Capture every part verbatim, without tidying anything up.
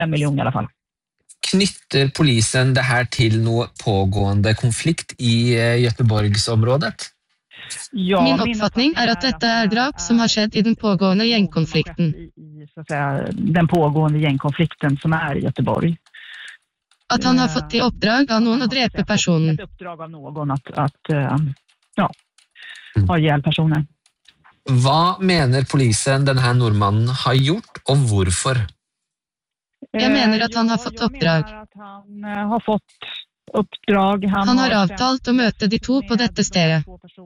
en miljon i alla fall. Knytter polisen det här till någon pågående konflikt i Göteborgsområdet? Ja, Min oppfatning er at dette er drap som har skjedd i den pågående gjengkonflikten. I, så att säga, den pågående gjengkonflikten som är i Göteborg. At han har fått i oppdrag av noen å drepe personen. Ett uppdrag av någon att, att ja, ha ihjäl personer. Vad menar polisen den här nordmannen har gjort och varför? Jeg mener at han har fått oppdrag. Han har fått uppdrag. Han, han har avtalt å møte de to på dette stedet.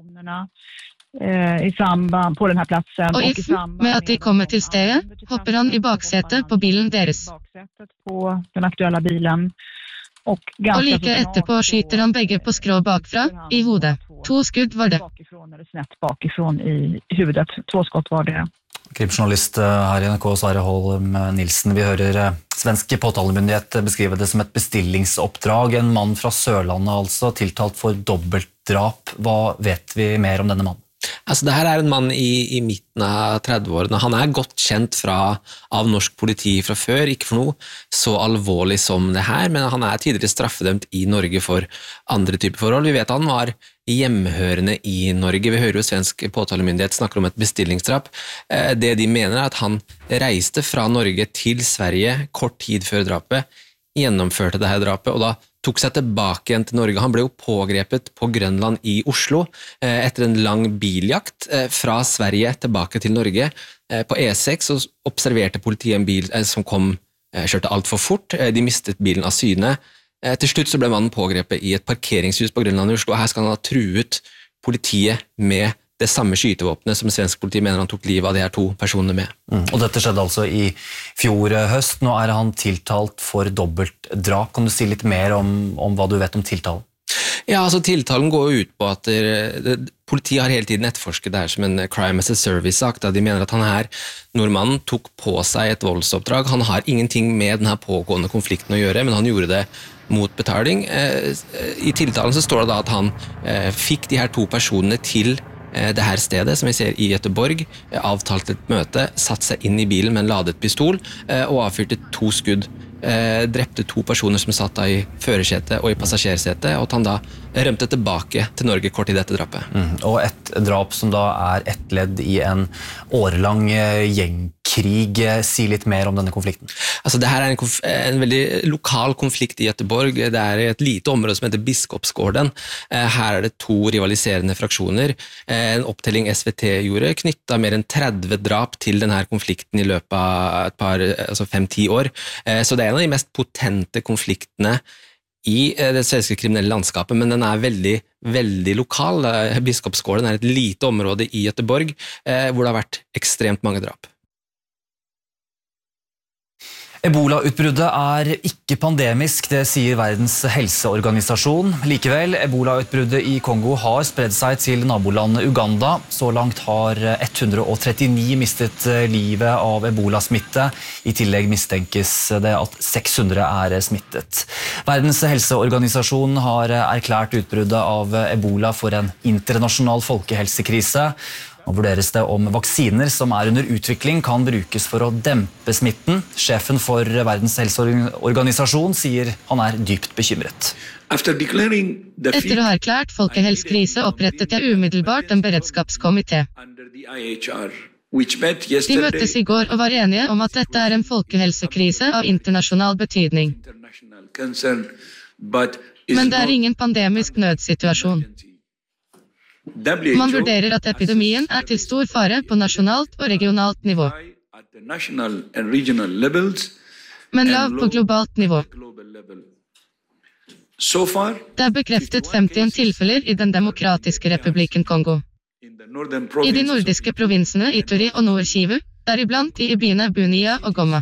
I samband på den här platsen. Og i samband med at de kommer til stedet, hopper han i baksetet på bilen deres. På den aktuelle bilen. Og, og like etterpå skyter han begge på skrå bakfra, i hodet. To skudd var det. Bakifrån eller snett bakifrån i huvudet. Två skott var det. Krimjournalist her i N R K, Sverre Holm Nilsen. Vi hører svenske påtalemyndighet beskrive det som et bestillingsoppdrag. En mann fra Sørlandet altså, tiltalt for dobbeltdrap. Hva vet vi mer om denne mannen? Altså, det her er en mann i, i midten av tretti-årene. Han er godt kjent fra, av norsk politi fra før, ikke for noe så alvorlig som det her, men han er tidligere straffedømt i Norge for andre typer forhold. Vi vet at han var hjemhørende i Norge. Vi hører jo svensk påtalemyndighet snakker om et bestillingsdrap. Det de mener er at han reiste fra Norge til Sverige kort tid før drapet, gjennomførte det her drapet, og da tok seg tilbake igjen til Norge. Han ble jo pågrepet på Grønland i Oslo etter en lang biljakt fra Sverige tilbake til Norge. På E seks så observerte politiet en bil som kom, kjørte alt for fort. De mistet bilen av syne. Til slutt så ble mannen pågrepet i et parkeringshus på Grønland i Oslo, og her skal han ha truet politiet med det samme skytevåpnet som svensk politi mener han tok livet av de her to personene med. Mm. Og dette skjedde altså i fjor høst. Nå er han tiltalt for dobbeltdrap. Kan du si litt mer om, om hva du vet om tiltalen? Ja, altså tiltalen går jo ut på at det, det, politiet har hele tiden etterforsket det her som en crime as a service-sak. De mener at han her, nordmannen, tok på seg et voldsoppdrag. Han har ingenting med denne pågående konflikten å gjøre, men han gjorde det mot betaling. I tiltalen så står det da at han fikk de her to personene til det her stedet, som vi ser i Göteborg, avtalt et møte, satt seg inn i bilen med en ladet pistol og avfyrte to skudd. Drepte to personer som satt da i førersetet og i passasjersetet, og at han da rømte tilbake til Norge kort i dette drapet. Mm. Og et drap som da er ett ledd i en årelang gjengkrig. Si litt mer om denne konflikten. Altså, det her er en, konf en veldig lokal konflikt i Göteborg. Det er et lite område som heter Biskopsgården. Her er det to rivaliserende fraksjoner. En opptelling S V T gjorde knyttet mer enn tretti drap til denne konflikten i løpet av et par, altså fem-ti år. Så det er en av de mest potente konfliktene i det svenske kriminelle landskapet, men den er veldig, veldig lokal. Biskopsgården er et lite område i Göteborg, hvor det har vært ekstremt mange drap. Ebola-utbruddet er ikke pandemisk, det sier Verdens helseorganisasjon. Likevel, Ebola-utbruddet i Kongo har spredd seg til nabolandet Uganda. Så langt har ett hundre og trettini mistet livet av ebola-smitte. I tillegg mistenkes det at seks hundre er smittet. Verdens helseorganisasjon har erklært utbruddet av ebola for en internasjonal folkehelsekrise. Nå vurderes det om vaksiner som er under utvikling kan brukes for å dempe smitten. Sjefen for Verdens helseorganisasjon sier han er dypt bekymret. Etter å ha erklært folkehelsekrise opprettet jeg umiddelbart en beredskapskomité. De møttes i går og var enige om at dette er en folkehelsekrise av internasjonal betydning. Men det er ingen pandemisk nødsituasjon. Man vurderer at epidemien er til stor fare på nasjonalt og regionalt nivå, men lav på globalt nivå. Det er bekreftet femtien tilfeller i den demokratiske republikken Kongo. I de nordiske provinsene Ituri og Nord-Kivu, deriblant i byene Bunia og Goma.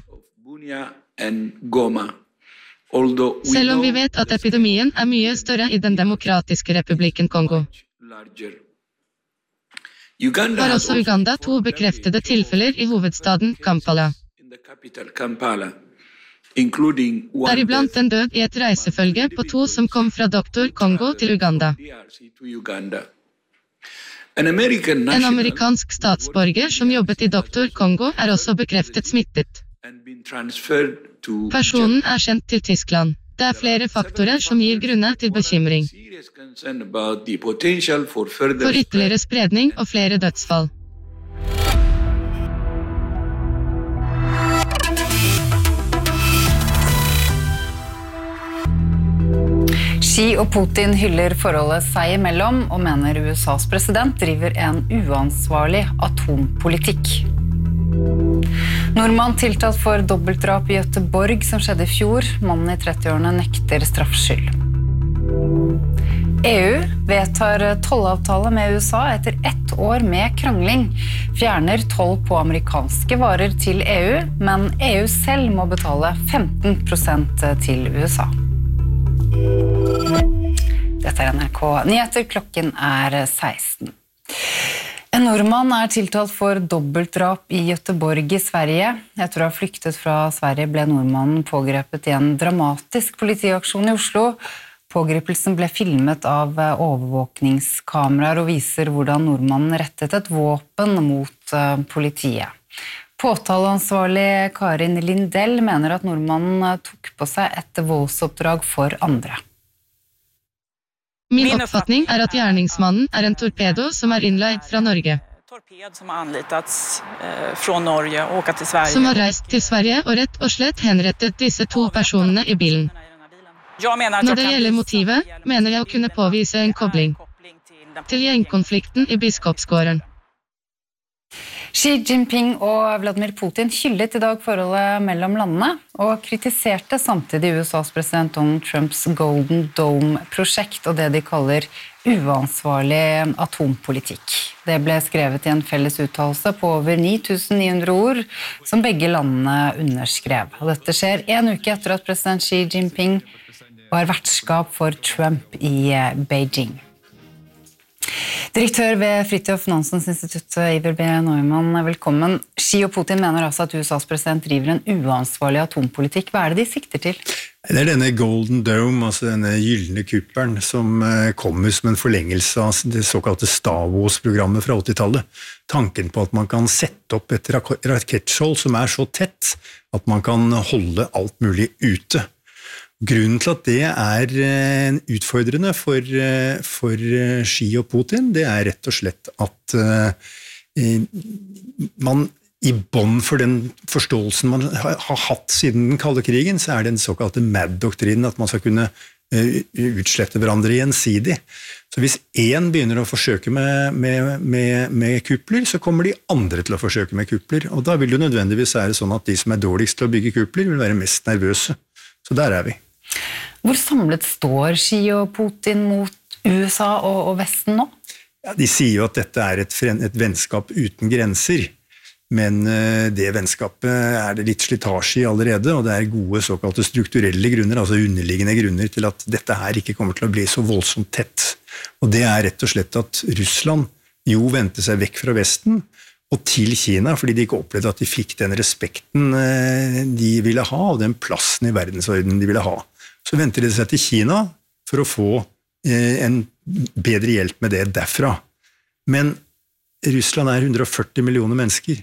Selv om vi vet at epidemien er mye større i den demokratiske republikken Kongo, har også Uganda to bekreftede tilfeller i hovedstaden Kampala. Deriblant en død i et reisefølge på to som kom fra doktor Kongo til Uganda. En amerikansk statsborger som jobbet i doktor Kongo er også bekreftet smittet. Personen er sendt til Tyskland. Det er flere faktorer som gir grunner til bekymring for ytterligere spredning og flere dødsfall. Xi og Putin hyller forholdet seg imellom og mener U S A's president driver en uansvarlig atompolitikk. Nordmann tiltalt for dobbeltdrap i Göteborg som skjedde i fjor. Mannen i trettiårene nekter straffskyld. E U vedtar tollavtale med U S A etter ett år med krangling. Fjerner toll på amerikanske varer til E U, men E U selv må betale femten prosent til U S A. Dette er N R K Nyheter, klokken er seksten. En nordmann er tiltalt for dobbeltdrap i Göteborg i Sverige. Etter å ha flyktet fra Sverige ble nordmannen pågrepet i en dramatisk politiaksjon i Oslo. Pågripelsen ble filmet av overvåkningskameraer og viser hvordan nordmannen rettet et våpen mot politiet. Påtaleansvarlig Karin Lindell mener at nordmannen tok på seg et voldsoppdrag for andre. Min oppfatning er at gjerningsmannen er en torpedo som er innleid fra Norge. Torped som har anlitats fra Norge og åket til Sverige. Som har reist til Sverige og rett og slett henrettet disse to personene i bilen. Når det gjelder motivet, mener jeg å kunne påvise en kobling til gjengkonflikten i Biskopsgården. Xi Jinping og Vladimir Putin hyllet i dag forholdet mellom landene og kritiserte samtidig U S A's president Donald Trumps Golden Dome-prosjekt og det de kaller uansvarlig atompolitikk. Det ble skrevet i en felles uttalelse på over ni tusen ni hundre ord som begge landene underskrev. Og dette skjer en uke etter at president Xi Jinping var vertskap for Trump i Beijing. Direktør ved Fridtjof Nansens institutt, Iver B. Neumann, velkommen. Xi og Putin mener altså at U S A's president driver en uansvarlig atompolitikk. Hva er det de sikter til? Det er denne Golden Dome, altså denne gyllene kuppelen, som kommer som en forlengelse av det såkalte Star Wars-programmet fra åttitallet. Tanken på at man kan sette opp et rakettskjold som er så tett at man kan holde alt mulig ute. Grunnen til at det er utfordrende for, for Xi og Putin, det er rett og slett at eh, man i bånd for den forståelsen man har, har hatt siden den kalde krigen, så er det den såkalte MAD-doktrinen, at man skal kunne eh, utslette hverandre gjensidig. Så hvis en begynner å forsøke med, med, med, med kupler, så kommer de andre til å forsøke med kupler, og da vil det nødvendigvis være sånn at de som er dårligst til å bygge kupler, vil være mest nervøse. Så der er vi. Hvor samlet står Xi og Putin mot U S A og, og Vesten nå? Ja, de sier jo at dette er et, et vennskap uten grenser, men uh, det vennskapet er det litt slitasje i allerede, og det er gode såkalte strukturelle grunner, altså underliggende grunner til at dette her ikke kommer til å bli så voldsomt tett. Og det er rett og slett at Russland jo vendte seg vekk fra Vesten, og til Kina, fordi de ikke opplevde at de fikk den respekten de ville ha, og den plassen i verdensordenen de ville ha. Så vendte de seg til Kina for å få en bedre hjelp med det derfra. Men Russland er hundre og førti millioner mennesker.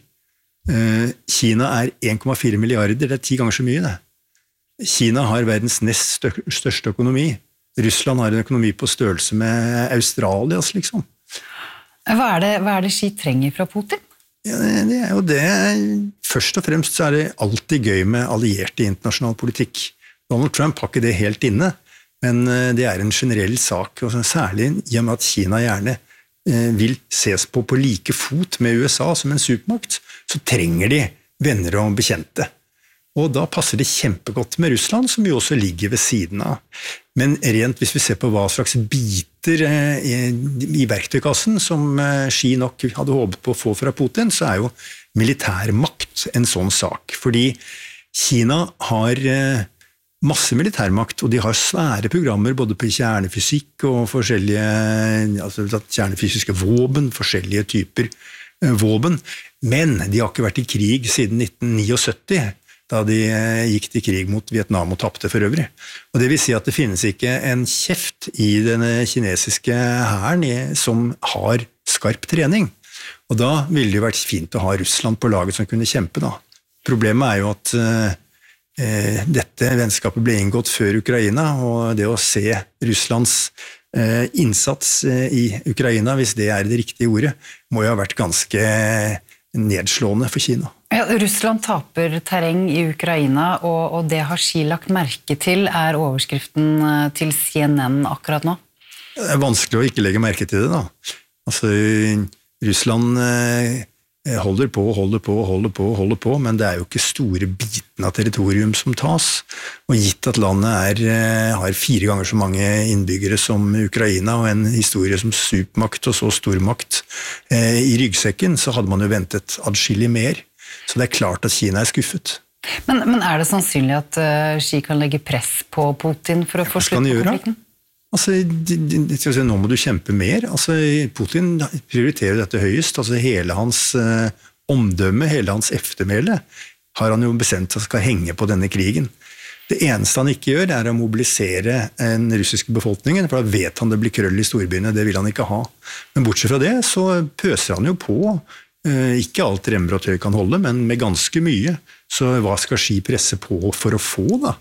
Kina er en komma fire milliarder, det er ti ganger så mye det. Kina har verdens nest største økonomi. Russland har en økonomi på størrelse med Australias, liksom. Hva er det, hva er det Xi trenger fra Putin? Ja, det er jo det. Først og fremst så er det alltid gøy med allierte i internasjonal politikk. Donald Trump har ikke det helt inne, men det er en generell sak, og særlig i og med at Kina gjerne vil ses på på like fot med U S A som en supermakt, så trenger de venner og bekjente. Og da passer det kjempegodt med Russland, som jo også ligger ved siden av. Men rent hvis vi ser på hva slags biter i, i verktøykassen som Xi nok hadde håpet på å få fra Putin, så er jo militærmakt en sånn sak. Fordi Kina har masse militærmakt, og de har svære programmer både på kjernefysikk og forskjellige altså kjernefysiske våpen, forskjellige typer våpen. Men de har ikke vært i krig siden nitten syttini, da de gikk til krig mot Vietnam og tapte for øvrig. Og det vil si at det finnes ikke en kjeft i denne kinesiske hæren som har skarp trening. Og da ville det jo vært fint å ha Russland på laget som kunne kjempe da. Problemet er jo at eh, dette vennskapet ble inngått før Ukraina, og det å se Russlands eh, innsats eh, i Ukraina, hvis det er det riktige ordet, må jo ha vært ganske nedslående for Kina. Ja, Russland taper terreng i Ukraina, og, og det har Xi lagt merke til, er overskriften til C N N akkurat nå? Det er vanskelig å ikke legge merke til det da. Altså, Russland eh, holder på, holder på, holder på, holder på, men det er jo ikke store bitene av territorium som tas. Og gitt at landet er, har fire ganger så mange innbyggere som Ukraina, og en historie som supermakt og så stormakt eh, i ryggsekken, så hadde man jo ventet adskillig mer. Så det er klart at Kina er skuffet. Men, men er det sannsynlig at uh, Xi kan legge press på Putin for å få slutt på konflikten? Altså, de, de, de, nå må du kjempe mer. Altså, Putin prioriterer dette høyest. Altså, hele hans eh, omdømme, hele hans eftermæle, har han jo bestemt at skal henge på denne krigen. Det eneste han ikke gjør, er å mobilisere den russiske befolkningen, for da vet han det blir krøll i storbyene, det vil han ikke ha. Men bortsett fra det, så pøser han jo på. Eh, ikke alt remmer og tøy kan holde, men med ganske mye. Så hva skal Xi presse på for å få, da?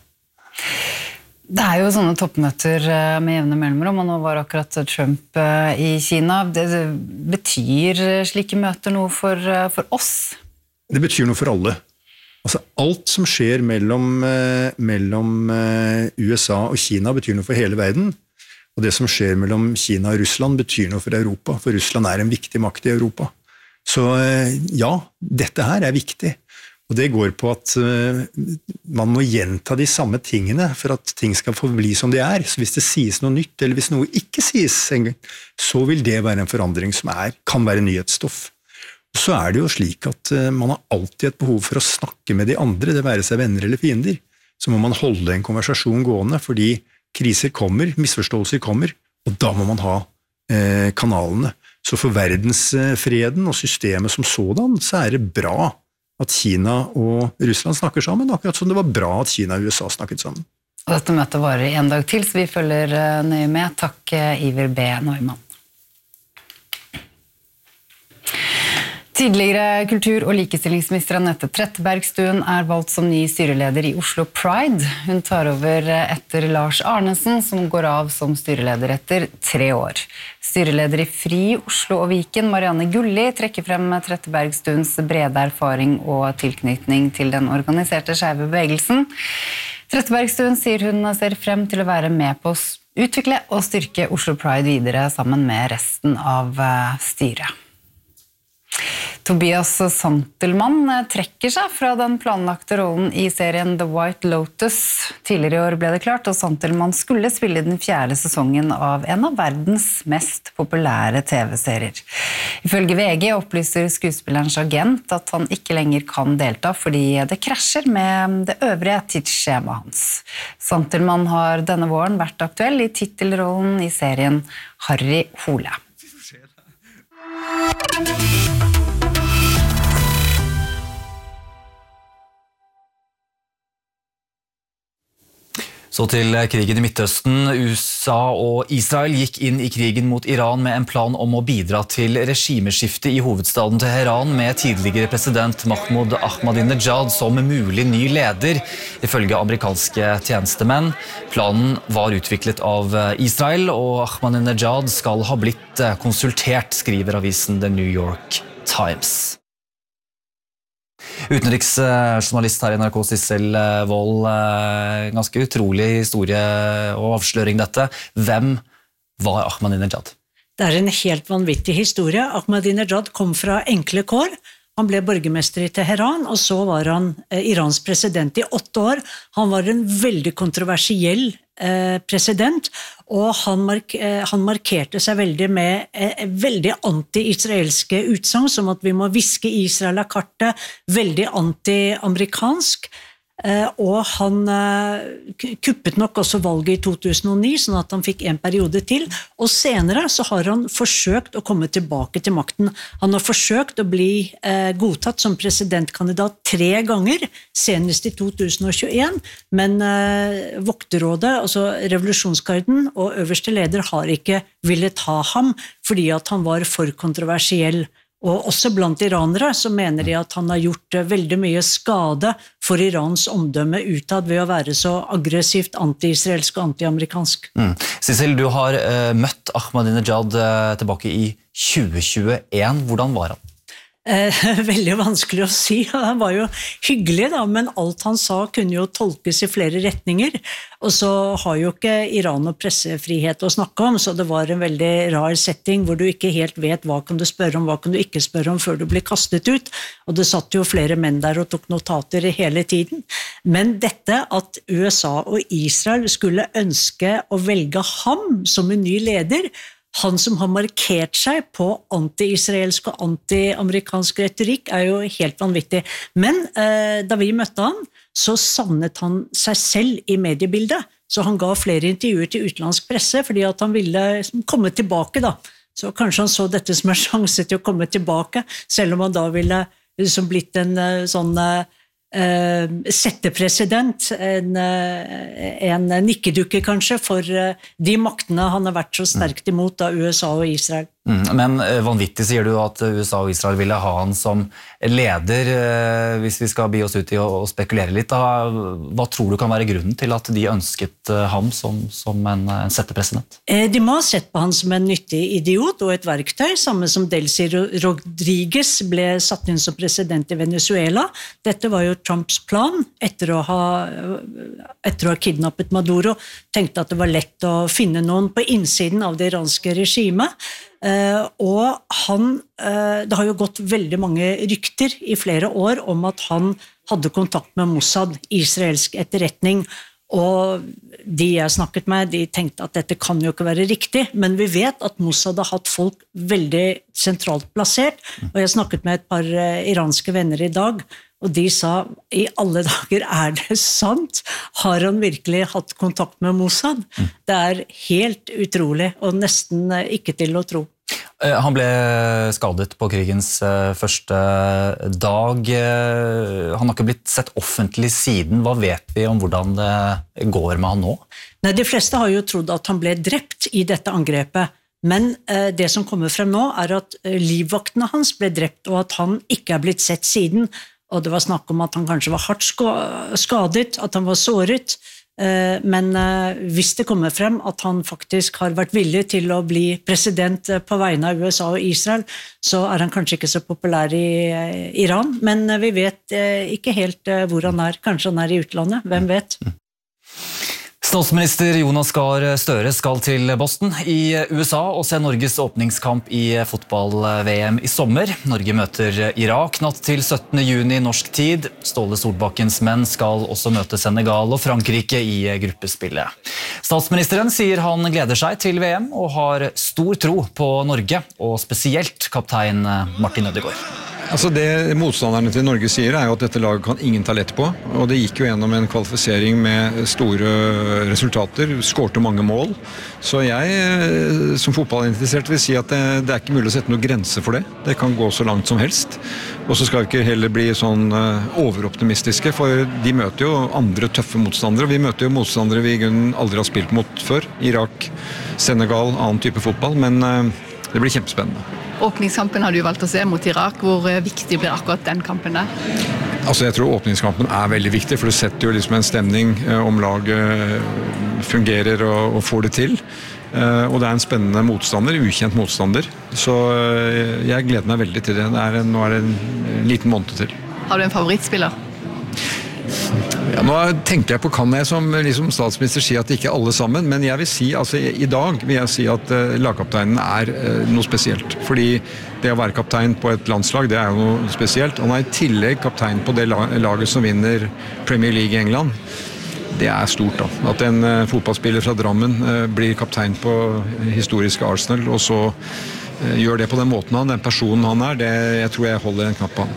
Det er jo sånne toppmøter med jevne mellomrom, og nå var akkurat Trump i Kina. Det betyr slike møter noe for, for oss? Det betyr noe for alle. Altså, alt som skjer mellom, mellom U S A og Kina betyr noe for hele verden, og det som skjer mellom Kina og Russland betyr noe for Europa, for Russland er en viktig makt i Europa. Så ja, dette her er viktig. Og det går på at uh, man må gjenta de samme tingene for at ting skal forbli som de er. Så hvis det sies noe nytt, eller hvis noe ikke sies en gang, så vil det være en forandring som er, kan være nyhetsstoff. Og så er det jo slik at uh, man har alltid et behov for å snakke med de andre, det være seg venner eller fiender. Så må man holde en konversasjon gående, fordi kriser kommer, misforståelser kommer, og da må man ha uh, kanalene. Så for verdensfreden og systemet som sådan, så er det bra at Kina og Russland snakker sammen, akkurat som det var bra at Kina og U S A snakket sammen. Og dette møtet varer en dag til, så vi følger nøye med. Takk, Iver B. Neumann. Tidligere kultur- og likestillingsminister Anette Trettebergstuen er valgt som ny styreleder i Oslo Pride. Hun tar over etter Lars Arnesen, som går av som styreleder etter tre år. Styreleder i Fri Oslo og Viken, Marianne Gulli, trekker frem Trettebergstuens brede erfaring og tilknytning til den organiserte skeive bevegelsen. Trettebergstuen sier hun ser frem til å være med på å utvikle og styrke Oslo Pride videre sammen med resten av styret. Tobias Santelmann trekker seg fra den planlagte rollen i serien The White Lotus. Tidligere i år ble det klart at Santelmann skulle spille den fjerde sesongen av en av verdens mest populære T V-serier. Ifølge V G opplyser skuespillerens agent at han ikke lenger kan delta fordi det krasjer med det øvrige tidsskjemaet hans. Santelmann har denne våren vært aktuell i titelrollen i serien Harry Hole. Så til krigen i Midtøsten. U S A og Israel gikk inn i krigen mot Iran med en plan om å bidra til regimeskifte i hovedstaden Teheran med tidligere president Mahmoud Ahmadinejad som mulig ny leder, ifølge amerikanske tjenestemenn. Planen var utviklet av Israel, og Ahmadinejad skal ha blitt konsultert, skriver avisen The New York Times. Utenriksjournalist her i N R K, Sissel Wold, ganske utrolig historie og avsløring dette. Hvem var Ahmadinejad? Det er en helt vanvittig historie. Ahmadinejad kom fra enkle kår. Han ble borgermester i Teheran, og så var han Irans president i åtte år. Han var en veldig kontroversiell president, og han, mark han markerte seg veldig med eh, veldig anti-israelske utsagn, som at vi må viske Israel av kartet, veldig anti-amerikansk, eh, og han eh, kuppet nok også valget i to tusen og ni, sånn at han fikk en periode til, og senere så har han forsøkt å komme tilbake til makten. Han har forsøkt å bli eh, godtatt som presidentkandidat tre ganger, senest i to tusen og tjueen, men eh, Vokterrådet, altså revolusjonsgarden og øverste leder har ikke villet ha ham, fordi at han var for kontroversiell, Og også blant iranere så mener de at han har gjort veldig mye skade for Irans omdømme utad ved å være så aggressivt anti-israelsk og anti-amerikansk. Mm. Sissel, du har uh, møtt Ahmadinejad uh, tilbake i tjue tjueen. Hvordan var han? Eh, veldig vanskelig å si. Han var jo hyggelig da, men alt han sa kunne jo tolkes i flere retninger. Og så har jo ikke Iran og pressefrihet å snakke om, så det var en veldig rar setting hvor du ikke helt vet hva kan du spørre om, hva kan du ikke spørre om før du blir kastet ut. Og det satt jo flere menn der og tok notater hele tiden. Men dette at U S A og Israel skulle ønske å velge ham som en ny leder, han som har markert seg på anti-israelsk og anti-amerikansk retorikk er jo helt vanvittig. Men eh, da vi møtte han, så savnet han seg selv i mediebildet. Så han ga flere intervjuer til utenlandsk presse, fordi at han ville komme tilbake da. Så kanskje han så dette som en sjanse til å komme tilbake, selv om han da ville liksom blitt en sånn Uh, settepresident, en, uh, en nikkedukke kanskje for uh, de maktene han har vært så sterkt imot av U S A og Israel. Mm, men uh, vanvittig sier du at U S A og Israel ville ha han som leder, uh, hvis vi skal bi oss ut i å, å spekulere litt. Da, hva tror du kan være grunnen til at de ønsket uh, ham som, som en, en settepresident? Uh, de må ha sett på han som en nyttig idiot og et verktøy, samme som Delcy Rodriguez ble satt inn som president i Venezuela. Dette var jo Trumps plan etter å ha, etter å ha kidnappet Maduro, tenkte at det var lett å finne noen på innsiden av det iranske regimet. Uh, og han, uh, det har jo gått veldig mange rykter i flere år om at han hadde kontakt med Mossad, israelsk etterretning, og de jeg snakket med, de tenkte at dette kan jo ikke være riktig, men vi vet at Mossad har hatt folk veldig sentralt plassert, og jeg snakket med et par uh, iranske venner i dag, og de sa, i alle dager, er det sant? Har han virkelig hatt kontakt med Mossad? Mm. Det er helt utrolig, og nesten ikke til å tro. Han ble skadet på krigens første dag. Han har ikke blitt sett offentlig siden. Hva vet vi om hvordan det går med han nå? Nei, de fleste har jo trodd at han ble drept i dette angrepet. Men eh, det som kommer frem nå er at livvaktene hans ble drept, og at han ikke er blitt sett siden. Og det var snakk om at han kanskje var hardt skadet, at han var såret. Men hvis det kommer frem at han faktisk har vært villig til å bli president på vegne av U S A og Israel, så er han kanskje ikke så populær i Iran. Men vi vet ikke helt hvor han er. Kanskje han er i utlandet, hvem vet? Statsminister Jonas Gahr Støre skal til Boston i U S A og se Norges åpningskamp i fotball-V M i sommer. Norge møter Irak natt til syttende juni norsk tid. Ståle Solbakkens menn skal også møte Senegal og Frankrike i gruppespillet. Statsministeren sier han gleder seg til V M og har stor tro på Norge, og spesielt kaptein Martin Ødegaard. Altså det motstanderne til Norge sier er jo at dette laget kan ingen ta lett på, og det gikk jo gjennom en kvalifisering med store resultater, skårte mange mål, så jeg som fotballinteressert vil si at det, det er ikke mulig å sette noen grense for det. Det kan gå så langt som helst, og så skal vi ikke heller bli sånn overoptimistiske, for de møter jo andre tøffe motstandere. Vi møter jo motstandere vi aldri har spilt mot før, Irak, Senegal, annen type fotball, men det blir kjempespennende. Åpningskampen har du valgt å se mot Irak. Hvor viktig blir akkurat den kampen der? Altså jeg tror åpningskampen er veldig viktig, for det setter jo liksom en stemning om laget fungerer og, og får det til. Og det er en spennende motstander, ukjent motstander. Så jeg gleder meg veldig til det. det er en, nå er det en liten måned til. Har du en favorittspiller? Ja, nå tenker jeg på, kan jeg som liksom, statsminister si at det ikke er alle sammen, men jeg vil si, altså i dag vil jeg si at uh, lagkapteinen er uh, noe spesielt, fordi det å være kaptein på et landslag, det er jo noe spesielt. Han er i tillegg kaptein på det laget som vinner Premier League i England. Det er stort da, at en uh, fotballspiller fra Drammen uh, blir kaptein på historiske Arsenal, og så uh, gjør det på den måten han, den personen han er, det jeg tror jeg holder en knapp på han.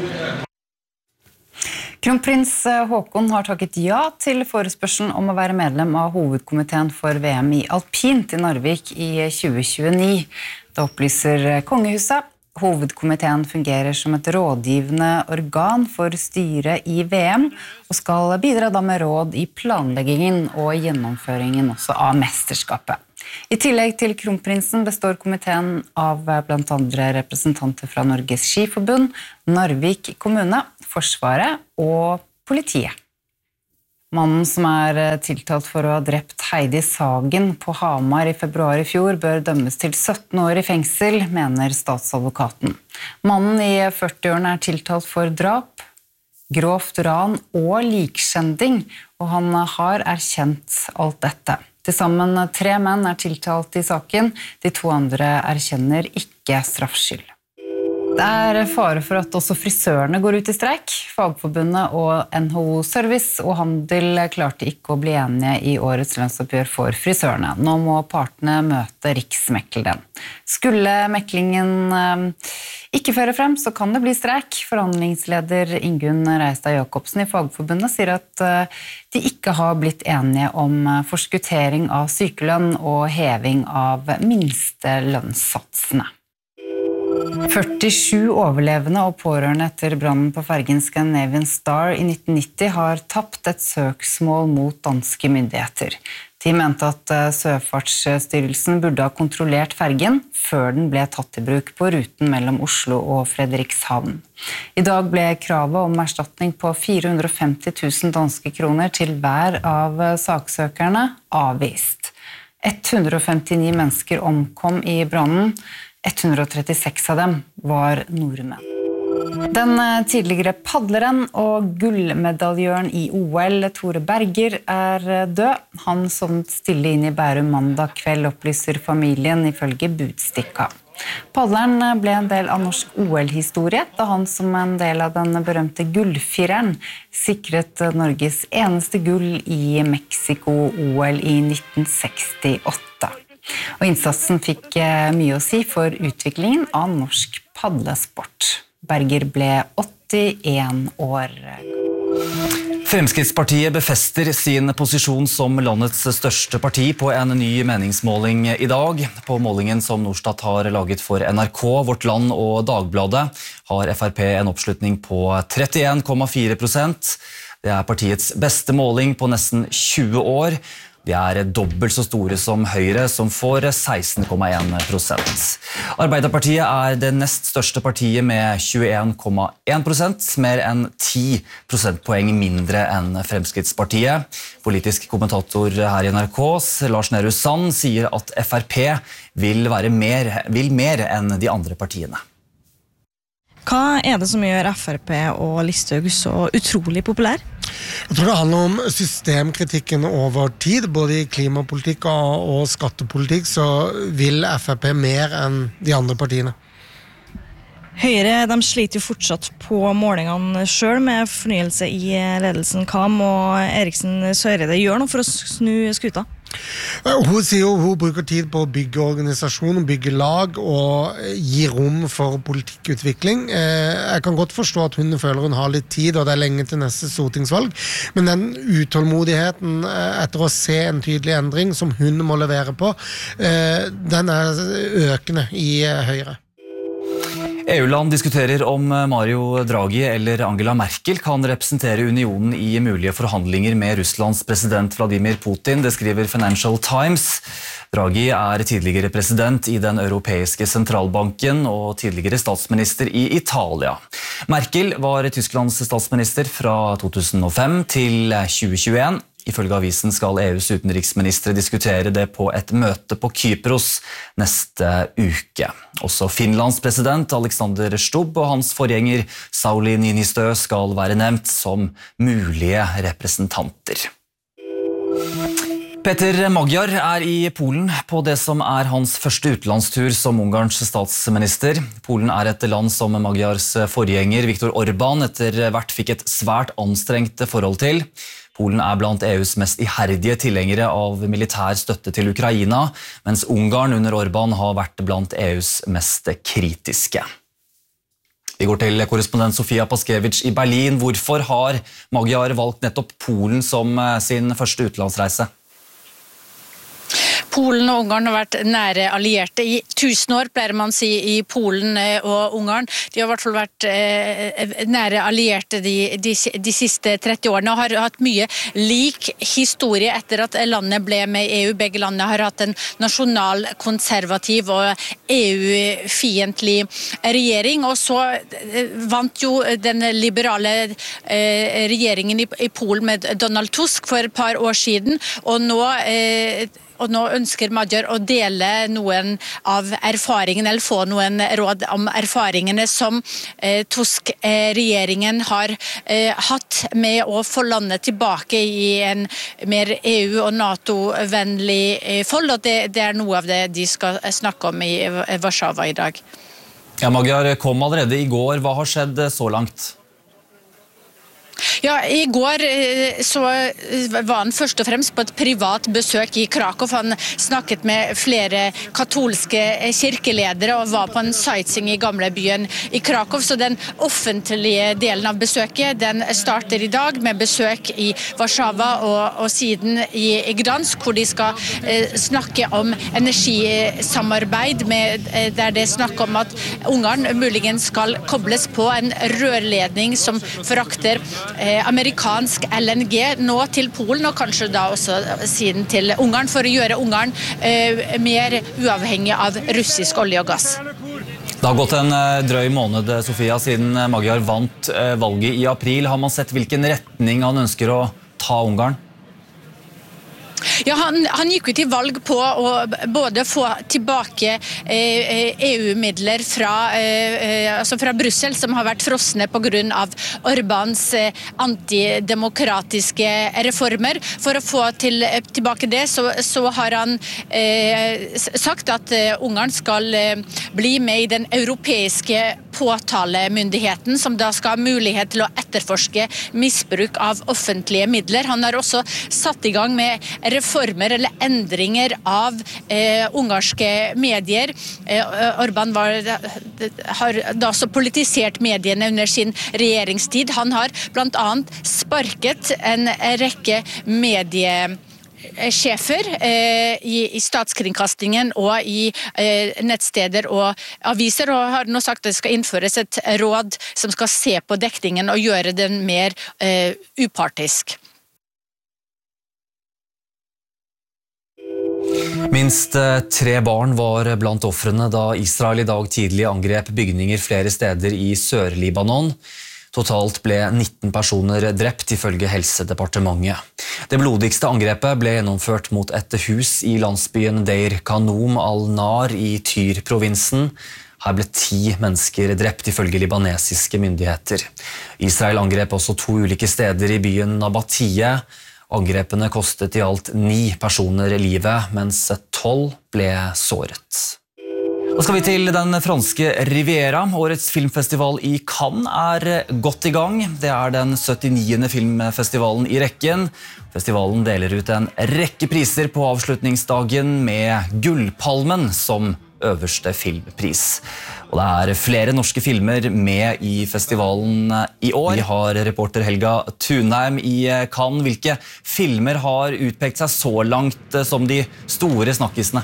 Kronprins Haakon har takket ja til forespørselen om å være medlem av hovedkomiteen for V M i alpint i Narvik i tjue tjueni. Det opplyser kongehuset. Hovedkomiteen fungerer som et rådgivende organ for styret i V M, og skal bidra da med råd i planleggingen og gjennomføringen også av mesterskapet. I tillegg til kronprinsen består komiteen av blant andre representanter fra Norges Skiforbund, Narvik kommune, Forsvaret og politiet. Mannen som er tiltalt for å ha drept Heidi Sagen på Hamar i februar i fjor bør dømmes til sytten år i fengsel, mener statsadvokaten. Mannen i førtiårene er tiltalt for drap, grovt ran og likskjending, og han har erkjent alt dette. Til sammen tre menn er tiltalt i saken, de to andre erkjenner ikke straffskyld. Det er fare for at også frisørene går ut i streik. Fagforbundet og N H O Service og Handel klarte ikke å bli enige i årets lønnsoppgjør for frisørene. Nå må partene møte riksmekleren. Skulle meklingen ikke føre frem, så kan det bli streik. Forhandlingsleder Ingunn Reistad Jacobsen i Fagforbundet sier at de ikke har blitt enige om forskuttering av sykelønn og heving av minste lønnssatsene. førtisju overlevende og pårørende etter brannen på fergen Scandinavian Star i nitten nitti har tapt et søksmål mot danske myndigheter. De mente at Sjøfartsstyrelsen burde ha kontrollert fergen før den ble tatt i bruk på ruten mellom Oslo og Frederikshavn. I dag ble kravet om erstatning på fire hundre og femti tusen danske kroner til hver av saksøkerne avvist. hundre og femtini mennesker omkom i brannen. hundre og trettiseks av dem var nordmenn. Den tidligere padleren og gullmedaljøren i O L, Tore Berger, er død. Han sovnet stille inn i Bærum mandag kveld, opplyser familien ifølge Budstikka. Padleren ble en del av norsk O L-historie, da han som en del av den berømte gullfireren sikret Norges eneste gull i Mexico-O L i nitten sekstiåtte. Og innsatsen fikk mye å si for utviklingen av norsk padlesport. Berger ble åttien år. Fremskrittspartiet befester sin posisjon som landets største parti på en ny meningsmåling i dag. På målingen som Norstat har laget for N R K, Vårt Land og Dagbladet har F R P en oppslutning på trettien komma fire prosent. Det er partiets beste måling på nesten tjue år. De er dobbelt så store som Høyre, som får seksten komma en prosent. Arbeiderpartiet er det nest største partiet med tjueen komma en prosent, mer enn ti prosentpoeng mindre enn Fremskrittspartiet. Politisk kommentator her i N R K, Lars Nehru Sand, sier at F R P vil være mer, vil mer enn de andre partiene. Hva er det som gjør F R P og Listhaug så utrolig populær? Jeg tror det handler om systemkritikken over tid, både i klimapolitikk og skattepolitikk, så vil F R P mer enn de andre partiene. Høyre de sliter jo fortsatt på målingene selv med fornyelse i ledelsen. Hva må Eriksen Søreide gjøre nå for å snu skuta? Hun sier jo hun bruker tid på å bygge organisasjon, bygge lag og gi rom for politikkutvikling. Jeg kan godt forstå at hun føler hun har litt tid, og det er lenge til neste stortingsvalg, men den utålmodigheten etter å se en tydelig endring som hun må levere på, den er økende i Høyre. E U-land diskuterer om Mario Draghi eller Angela Merkel kan representere unionen i mulige forhandlinger med Russlands president Vladimir Putin, det skriver Financial Times. Draghi er tidligere president i den europeiske sentralbanken og tidligere statsminister i Italia. Merkel var Tysklands statsminister fra to tusen og fem til tjue tjueen. Ifølge avisen skal E U's utenriksministre diskutere det på et møte på Kypros neste uke. Også Finlands president Alexander Stubb og hans forgjenger Sauli Niinistö skal være nevnt som mulige representanter. Peter Magyar er i Polen på det som er hans første utenlandstur som Ungarns statsminister. Polen er et land som Magyars forgjenger Viktor Orbán etter hvert fikk et svært anstrengt forhold til. Polen er blant E U's mest iherdige tilhengere av militær støtte til Ukraina, mens Ungarn under Orbán har vært blant E U's mest kritiske. Vi går til korrespondent Sofia Paskevich i Berlin. Hvorfor har Magyar valgt nettopp Polen som sin første utenlandsreise? Polen og Ungarn har vært nære allierte i tusen år, pleier man å si, i Polen og Ungarn. De har i hvert fall vært eh, nære allierte de, de, de siste tretti årene, og har hatt mye lik historie etter at landet ble med i E U. Begge landene har hatt en nasjonal, konservativ og E U-fiendtlig regjering, og så vant jo den liberale eh, regjeringen i, i Polen med Donald Tusk for et par år siden, og nå eh, Og nå ønsker Magyar å dele noen av erfaringene, eller få noen råd om erfaringene som eh, Tusk-regjeringen har eh, hatt med å få landet tilbake i en mer E U- og NATO-vennlig eh, fold, og det, det er noe av det de skal snakke om i Warszawa i dag. Ja, Magyar kom allerede i går. Hva har skjedd så langt? Ja, i går så var han først og fremst på et privat besøk i Krakow. Han snakket med flere katolske kirkeledere og var på en sightseeing i gamlebyen i Krakow. Så den offentlige delen av besøket, den starter i dag med besøk i Warszawa og, og siden i, i Gdansk, hvor de skal eh, snakke om energisamarbeid, med, eh, der det er snakk om at Ungarn muligens skal kobles på en rørledning som forakter Eh, amerikansk L N G nå til Polen, og kanskje da også siden til Ungarn, for å gjøre Ungarn eh, mer uavhengig av russisk olje og gass. Det har gått en drøy måned, Sofia, siden Magyar vant valget i april. Har man sett hvilken retning han ønsker å ta Ungarn? Ja, han, han gikk jo til valg på å både få tilbake eh, E U-midler fra, eh, altså fra Brussel, som har vært frosne på grunn av Orbáns eh, antidemokratiske reformer. For å få til, tilbake det, så, så har han eh, sagt at eh, Ungarn skal eh, bli med i den europeiske påtalemyndigheten, som da skal ha mulighet til å etterforske misbruk av offentlige midler. Han har også satt i gang med reformer eller endringer av eh, ungarske medier. Eh, Orbán var, har da også politisert mediene under sin regjeringstid. Han har blant annet sparket en rekke medie sjefer eh, i, i statskringkastingen og i eh, nettsteder og aviser, og har nå sagt at det skal innføres et råd som skal se på dekningen og gjøre den mer eh, upartisk. Minst tre barn var blant ofrene da Israel i dag tidlig angrep bygninger flere steder i Sør-Libanon. Totalt ble nitten personer drept ifølge Helsedepartementet. Det blodigste angrepet ble gjennomført mot et hus i landsbyen Deir Kanoum al-Nar i Tyr-provinsen. Her ble ti mennesker drept ifølge libanesiske myndigheter. Israel angrep også to ulike steder i byen Nabatie. Angrepene kostet i alt ni personer livet, mens tolv ble såret. Nå skal vi til den franske Riviera. Årets filmfestival i Cannes er godt i gang. Det er den syttiniende filmfestivalen i rekken. Festivalen deler ut en rekke priser på avslutningsdagen med Gullpalmen som øverste filmpris. Og det er flere norske filmer med i festivalen i år. Vi har reporter Helga Thunheim i Cannes. Hvilke filmer har utpekt seg så langt som de store snakkisene?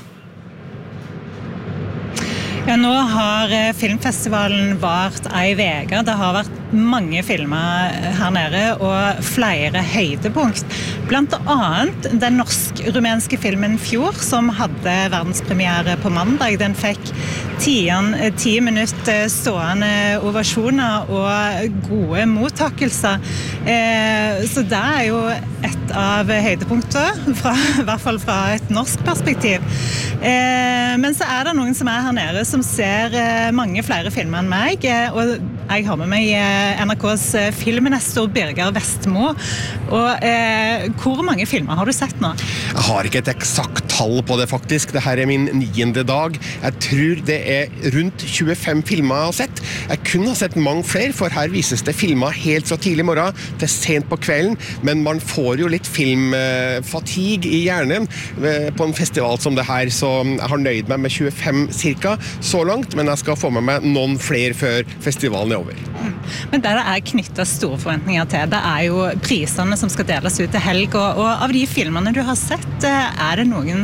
Ja, nå har filmfestivalen vart ei veke. Det har vært mange filmer her nede og flere høydepunkt. Blant annet den norsk-rumenske filmen Fjord, som hadde verdenspremiere på mandag. Den fikk ti, ti minutter stående ovasjoner og gode mottakelser. Eh, så det er jo et av høydepunktene, fra, i hvert fall fra et norsk perspektiv. Eh, men så er det noen som er her nede som ser mange flere filmer enn meg, og jeg har med meg N R K's filmnestor Birger Vestmo. Og eh, hvor mange filmer har du sett nå? Jeg har ikke et eksakt tall på det faktisk. Dette er min niende dag. Jeg tror det er rundt tjuefem filmer jeg har sett. Jeg kunne ha sett mange flere, for her vises det filmer helt fra tidlig morgen til sent på kvelden, men man får jo litt filmfatigue i hjernen på en festival som det her, så jeg har nøyd meg med tjuefem cirka så langt, men jeg skal få med meg noen flere før festivalen er over. Men det er knyttet store forventninger til. Det er jo prisene som skal deles ut til helg, og, og av de filmene du har sett, er det noen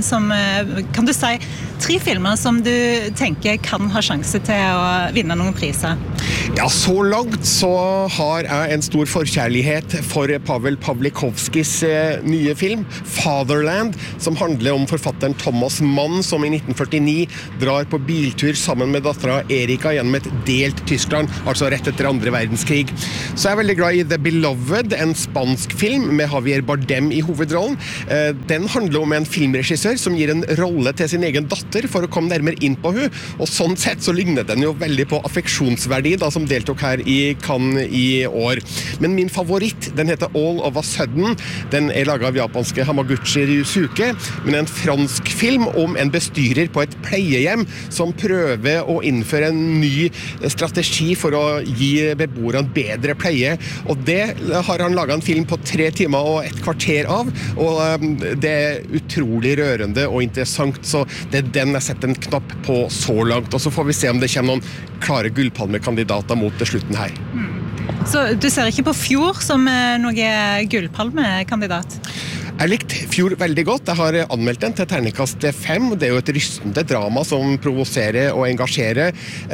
som, kan du si, tre filmer som du tenker kan ha sjanse til å vinne noen priser? Ja, så langt så har jeg en stor forkjærlighet for Pavel Pawlikowskis nye film, Fatherland, som handler om forfatteren Thomas Mann, som i nitten førtini drar på biltur sammen med datteren Erika gjennom et delt Tyskland, altså rett etter andre verdenskrig. Så jeg er veldig glad i The Beloved, en spansk film med Javier Bardem i hovedrollen. Den handler om en filmregissør som gir en rolle til sin egen datter for å komme nærmere inn på hun, og sånn sett så ligner den jo veldig på Affeksjonsverdi, da, som deltok her i Cannes i år. Men min favoritt, den heter All of a Sudden. Den er laget av japanske Hamaguchi Ryusuke, men en fransk film om en bestyrer på et pleiehjem som prøver å innføre en ny strategi for å gi beboerne bedre pleie, og det har han laget en film på tre timer og et kvarter av, og det er utrolig rørende og interessant, så det er den jeg setter en knapp på så langt, og så får vi se om det kommer noen klare gullpalmekandidater mot til slutten her. Mm. Så du ser ikke på Fjord som noe gullpalmekandidat? Jeg likte Fjord veldig godt. Jeg har anmeldt den til terningkast fem. Det er jo et rystende drama som provoserer og engasjerer,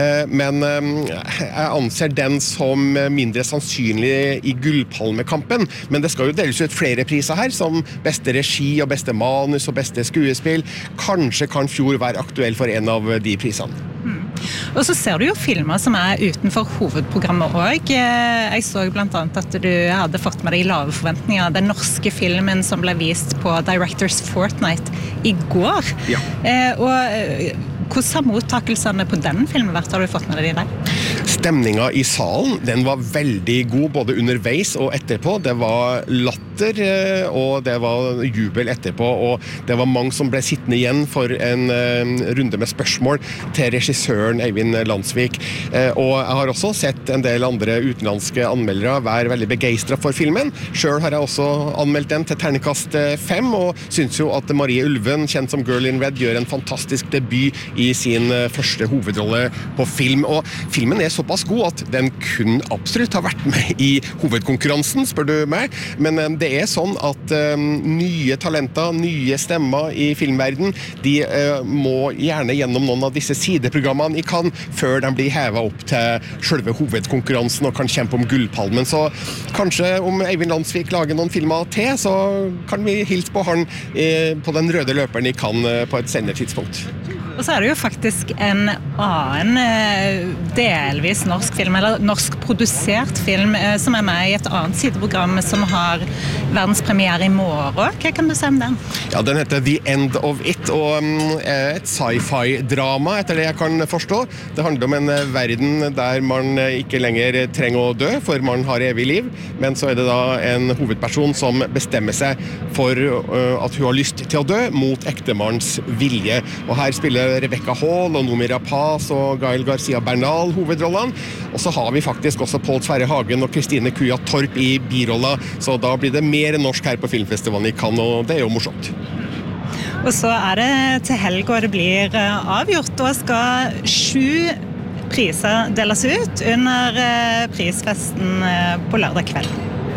men jeg anser den som mindre sannsynlig i gullpalmekampen. Men det skal jo deles ut flere priser her, som beste regi og beste manus og beste skuespill. Kanskje kan Fjord være aktuell for en av de prisene. Mm. Og så ser du jo filmer som er utenfor hovedprogrammet også. Jeg så blant annet at du hadde fått med deg lave forventninger. Den norske filmen som ble vist på Directors Fortnight i går. Ja. Eh, og hvordan har mottakelsene på den filmen vært? Har du fått med deg der? Stemningen i salen, den var veldig god både underveis og etterpå. Det var latter, og det var jubel etterpå, og det var mange som ble sittende igjen for en runde med spørsmål til regissøren Eivind Landsvik. Og jeg har også sett en del andre utenlandske anmeldere være veldig begeistret for filmen. Selv har jeg også anmeldt den til terningkast fem, og synes jo at Marie Ulven, kjent som Girl in Red, gjør en fantastisk debut i sin første hovedrolle på film, og filmen er såpass god at den kun absolutt har vært med i hovedkonkurransen, spør du meg, men det er sånn at um, nye talenter, nye stemmer i filmverden, de uh, må gjerne gjennom noen av disse sideprogrammene i Cannes før de blir hevet opp til selve hovedkonkurransen og kan kjempe om gullpalmen, så kanskje om Eivind Landsvik lager noen filmer til, så kan vi hilse på han eh, på den røde løperen i Cannes på et senere tidspunkt. Og så er det jo faktisk en annen delvis norsk film, eller norsk produsert film, som er med i et annet sideprogram som har verdenspremiere i morgen. Hva kan du si om den? Ja, den heter The End of It, og er et sci-fi-drama, etter det jeg kan forstå. Det handler om en verden der man ikke lenger trenger å dø, for man har evig liv, men så er det da en hovedperson som bestemmer seg for at hun har lyst til å dø mot ektemanns vilje. Og her spiller Rebecca Hall og Noomi Rapace og Gael Garcia Bernal hovedrollene. Og så har vi faktisk også Pål Sverre Hagen og Kristine Kuja Torp i birolla, så da blir det mer norsk her på filmfestivalen i Cannes, og det er jo morsomt. Og så er det til helg, og det blir avgjort. Da skal sju priser deles ut under prisfesten på lørdag kveld.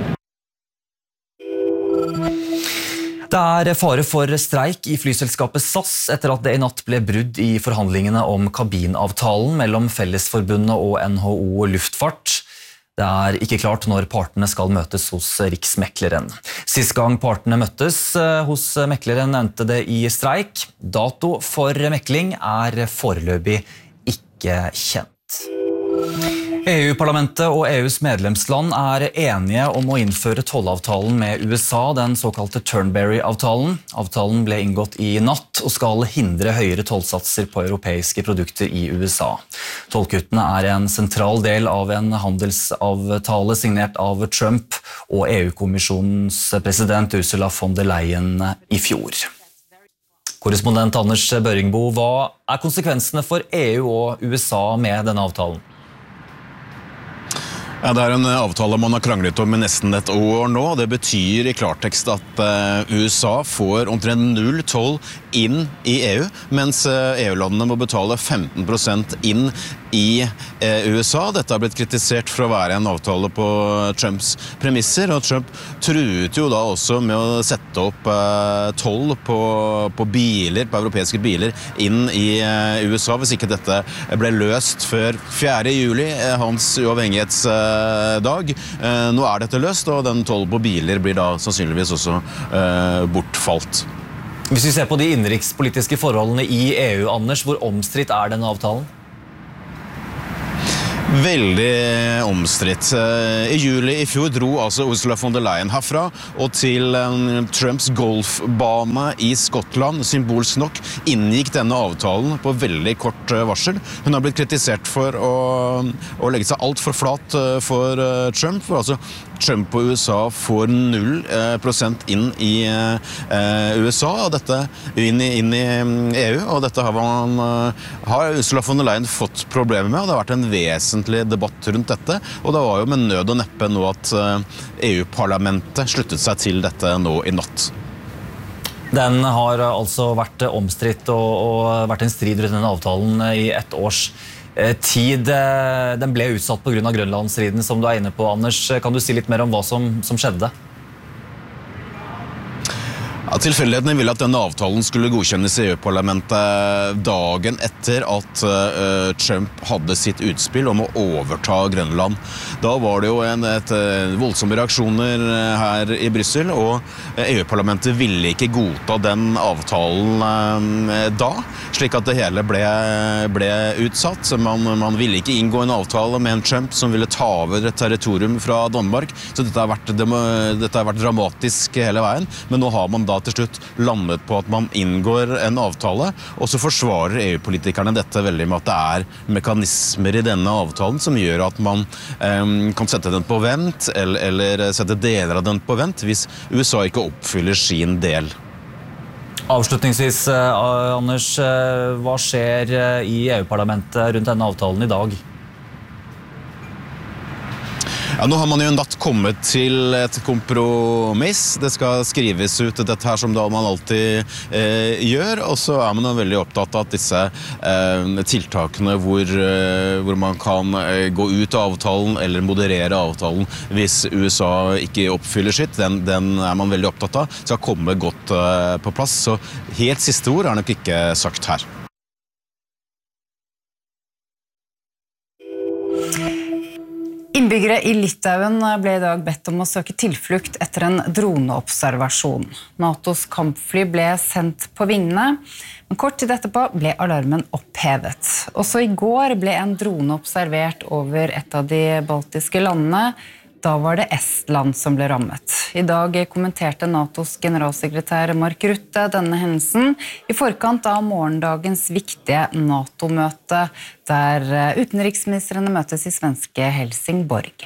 Det er fare for streik i flyselskapet S A S etter at det i natt ble brudd i forhandlingene om kabinavtalen mellom Fellesforbundet og N H O Luftfart. Det er ikke klart når partene skal møtes hos Riksmekleren. Sist gang partene møttes hos Mekleren endte det i streik. Dato for mekling er foreløpig ikke kjent. E U-parlamentet og E U's medlemsland er enige om å innføre tollavtalen med U S A, den såkalte Turnberry-avtalen. Avtalen ble inngått i natt og skal hindre høyere tollsatser på europeiske produkter i U S A. Tollkuttene er en sentral del av en handelsavtale signert av Trump og E U-kommisjonens president Ursula von der Leyen i fjor. Korrespondent Anders Børingbo, hva er konsekvensene for E U og U S A med denne avtalen? Ja, det er en avtale man har kranglet om i nesten et år nå. Det betyr i klartekst at U S A får omtrent null toll inn i E U, mens E U-landene må betale femten prosent inn i eh, U S A. Dette har blitt kritisert for å være en avtale på Trumps premisser, og Trump truet jo da også med å sette opp eh, toll på, på biler, på europeiske biler, inn i eh, U S A, hvis ikke dette ble løst før fjerde juli, eh, hans uavhengighetsdag. Eh, nå er dette løst, og den toll på biler blir da sannsynligvis også eh, bortfalt. Hvis vi ser på de innenrikspolitiske forholdene i E U, Anders, hvor omstridt er denne avtalen? Veldig omstridt. I juli i fjor dro altså Ursula von der Leyen herfra og til Trumps golfbane i Skottland. Symbolsk nok inngikk denne avtalen på veldig kort varsel. Hun har blitt kritisert for å, å legge seg alt for flat for Trump. For altså Trump og U S A får null prosent inn i U S A, og dette inn i, inn i E U, og dette har, man, har Ursula von der Leyen fått problemer med, og det har vært en vesentlig debatt rundt dette, og det var jo med nød og neppe nå at E U-parlamentet sluttet seg til dette nå i natt. Den har altså vært omstridt og, og vært en strid rundt denne avtalen i ett års tid. Den ble utsatt på grunn av Grønlandsstriden, som du er inne på, Anders. Kan du si litt mer om hva som, som skjedde? Ja, tilfeldighetene ville at denne avtalen skulle godkjennes i E U-parlamentet dagen etter at uh, Trump hadde sitt utspill om å overta Grønland. Da var det jo en, et, et voldsomme reaksjoner her i Brussel, og E U-parlamentet ville ikke godta den avtalen uh, da, slik at det hele ble, ble utsatt. Man, man ville ikke inngå en avtale med en Trump som ville ta over et territorium fra Danmark, så dette har vært, dette har vært dramatisk hele veien, men nå har man da til slutt landet på at man inngår en avtale, og så forsvarer E U-politikerne dette veldig med at det er mekanismer i denne avtalen som gjør at man eh, kan sette den på vent, eller, eller sette deler av den på vent, hvis U S A ikke oppfyller sin del. Avslutningsvis, Anders, hva skjer i E U-parlamentet rundt denne avtalen i dag? Ja, nå har man jo en natt kommet til et kompromiss. Det skal skrives ut dette her som da man alltid eh, gjør, og så er man jo veldig opptatt av at disse eh, tiltakene hvor, eh, hvor man kan eh, gå ut av avtalen eller moderere avtalen hvis U S A ikke oppfyller sitt, den, den er man veldig opptatt av, skal komme godt eh, på plass. Så helt siste ord er nok ikke sagt her. Innbyggere i Litauen ble i dag bedt om å søke tilflukt etter en droneobservasjon. NATOs kampfly ble sendt på vingene, men kort tid etterpå ble alarmen opphevet. Også i går ble en drone observert over et av de baltiske landene. Da var det Estland som ble rammet. I dag kommenterte NATOs generalsekretær Mark Rutte denne hendelsen i forkant av morgendagens viktige NATO-møte, der utenriksministrene møtes i svenske Helsingborg.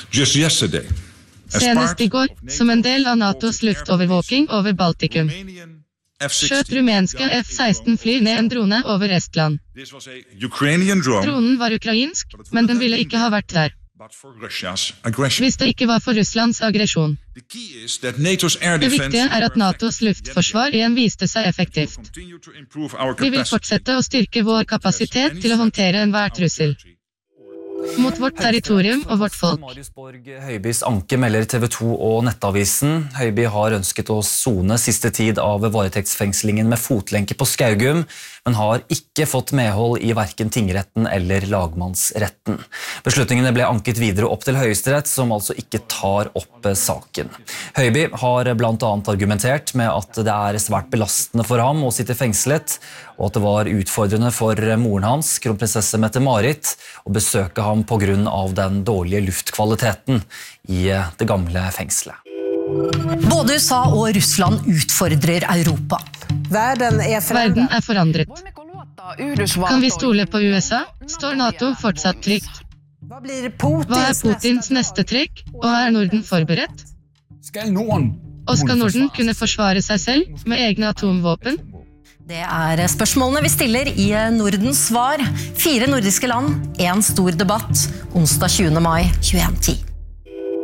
Senest i går, som en del av NATOs luftovervåking over Baltikum, skjøt rumenske F seksten fly ned en drone over Estland. Dronen var ukrainsk, men den ville ikke ha vært der. Hvis det ikke var for Russlands aggresjon. Det viktige er at NATOs luftforsvar igjen viste seg effektivt. Vi vil fortsette å styrke vår kapasitet til å håndtere enhver trussel. Mot vårt territorium og vårt folk. Marius Borg Høibys anke melder T V to og Nettavisen. Høiby har ønsket å sone siste tid av varetektsfengslingen med fotlenke på Skaugum, men har ikke fått medhold i hverken tingretten eller lagmannsretten. Beslutningene ble anket videre opp til Høyesterett, som altså ikke tar opp saken. Høiby har blant annet argumentert med at det er svært belastende for ham å sitte fengslet, og at det var utfordrende for moren hans, kronprinsesse Mette-Marit, å besøke ham på grunn av den dårlige luftkvaliteten i det gamle fengselet. Både U S A og Russland utfordrer Europa. Verden er forandret. Kan vi stole på U S A? Står NATO fortsatt trygt? Hva er Putins neste trekk? Og er Norden forberedt? Og skal Norden kunne forsvare seg selv med egne atomvåpen? Det er spørsmålene vi stiller i Nordens svar. Fire nordiske land, en stor debatt, onsdag tjuende mai tjueen ti.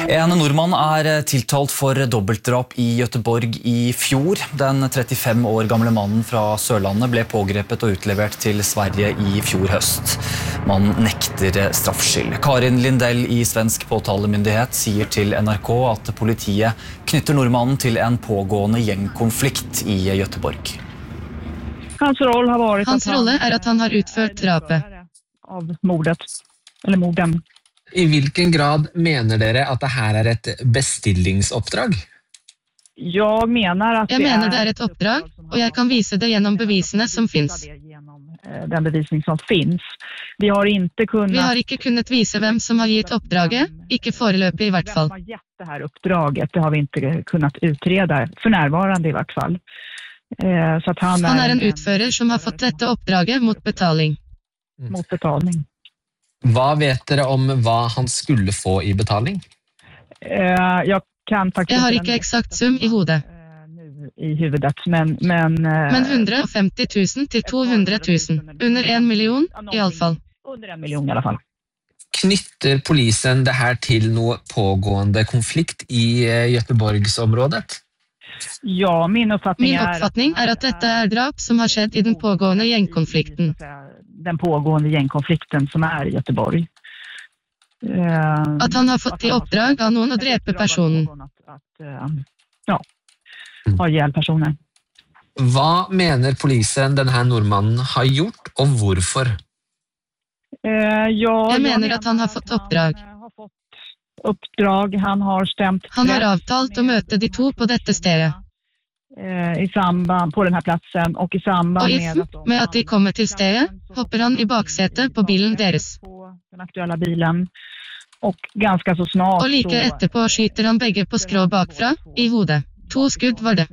En nordmann er tiltalt for dobbeltdrap i Göteborg i fjor. Den trettifem år gamle mannen fra Sørlandet ble pågrepet og utlevert til Sverige i fjor høst. Mannen nekter straffskyld. Karin Lindell i svensk påtalemyndighet sier til N R K at politiet knytter nordmannen til en pågående gjengkonflikt i Göteborg. Hans roll har varit Hans rolle er at han har utført drapet. Av mordet, eller morden. I hvilken grad mener dere at det her er et bestillingsoppdrag? Jeg mener at Jeg mener det er et oppdrag, og jeg kan vise det gjennom bevisene som finnes. Den bevisning som finnes. Vi har ikke kunnet... Vi har ikke kunnet vise hvem som har gitt oppdraget, ikke foreløpig i hvert fall. Hvem har gitt det her oppdraget, det har vi ikke kunnet utrede, for nærværende i hvert fall. Så at han, han er en utfører som har fått dette oppdraget mot betaling. Mot betaling. Hva vet dere om hva han skulle få i betaling? Jeg kan faktisk... Jeg har ikke eksakt sum i hodet. I huvudet, men... Men, men hundre og femti tusen til to hundre tusen. Under en million, i alle fall. Under en million, i alle fall. Knytter polisen det her til noe pågående konflikt i Göteborgsområdet? Ja, min oppfatning, min oppfatning er at dette er drap som har skjedd i den pågående gjengkonflikten. Den pågående gjengkonflikten som er i Göteborg. At han har fått i oppdrag av noen å drepe personen. Ja, ha ihjel personen. Hva mener polisen denne nordmannen har gjort, og hvorfor? Jeg mener at han har fått oppdrag. Oppdrag, han har stemt... Han har avtalt å møte de to på dette stedet. I samband på denne platsen, og i samband og med, at, med at de kommer til stedet, hopper han i baksetet på bilen deres. Den aktuelle bilen, og ganske så snart... Og like etterpå skyter han begge på skrå bakfra, i hodet. To skudd var det.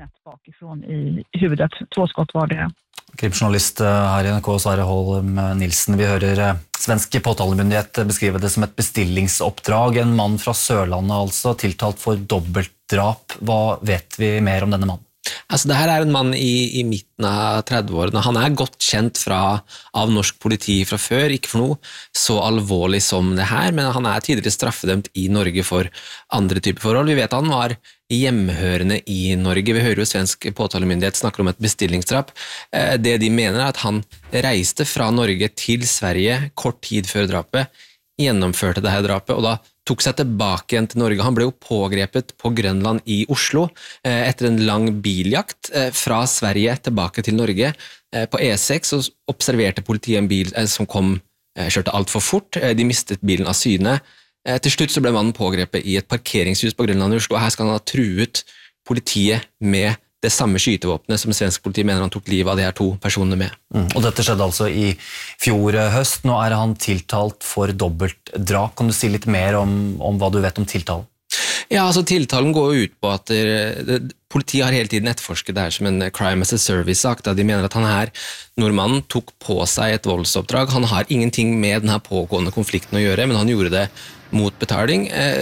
I huvudet, to skott var det. Krimjournalist her i N R K, Sverre Holm Nilsen. Vi hører svensk påtalemyndighet beskrive det som et bestillingsoppdrag. En mann fra Sørlandet altså, tiltalt for dobbeltdrap. Hva vet vi mer om denne mannen? Altså, det her er en mann i, i midten av trettiårene. Han er godt kjent fra, av norsk politi fra før, ikke for noe så alvorlig som det her, men han er tidligere straffedømt i Norge for andre typer forhold. Vi vet han var hjemhørende i Norge. Vi hører jo svensk påtalemyndighet snakker om et bestillingsdrap. Det de mener er at han reiste fra Norge til Sverige kort tid før drapet, gjennomførte det her drapet, og da tok seg tilbake igjen til Norge. Han ble jo pågrepet på Grønland i Oslo etter en lang biljakt fra Sverige tilbake til Norge. På E seks så observerte politiet en bil som kom, kjørte alt for fort. De mistet bilen av syne. Til slutt så ble mannen pågrepet i et parkeringshus på Grønland i Oslo, og her skal han ha truet politiet med det samme skytevåpnet som svensk politi mener han tok livet av de her to personene med. Mm. Og dette skjedde altså i fjor høst. Nå er han tiltalt for dobbeltdrap. Kan du si litt mer om, om hva du vet om tiltalen? Ja, altså tiltalen går jo ut på at det, det, politiet har hele tiden etterforsket det her som en crime as a service-sak. De mener at han her, nordmannen, tok på seg et voldsoppdrag. Han har ingenting med denne pågående konflikten å gjøre, men han gjorde det mot betaling.